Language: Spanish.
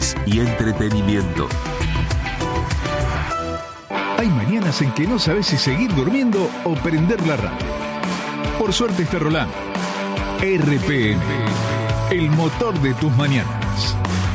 análisis y entretenimiento. Hay mañanas en que no sabes si seguir durmiendo o prender la radio. Por suerte está Rolando. RPM, el motor de tus mañanas.